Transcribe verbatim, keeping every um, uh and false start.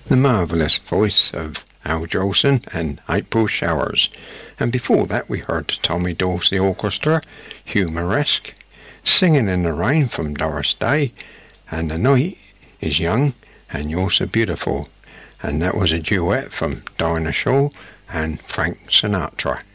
the marvellous voice of Al Jolson and April Showers. And before that we heard the Tommy Dorsey Orchestra, Humoresque, Singing in the Rain from Doris Day, and The Night is Young and You're So Beautiful. And that was a duet from Dinah Shore and Frank Sinatra.